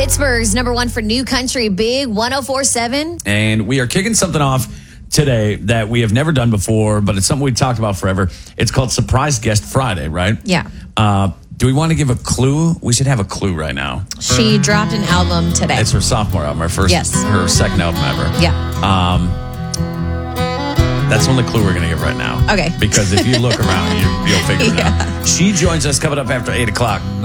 Pittsburgh's number one for new country, Big 104.7. And we are kicking something off today that we have never done before, but it's something we've talked about forever. It's called Surprise Guest Friday, right? Yeah. Do we want to give a clue? We should have a clue right now. She dropped an album today. It's her sophomore album, her second album ever. Yeah. That's the only clue we're going to give right now. Okay. Because if you look around, you'll figure it out. She joins us coming up after 8 o'clock.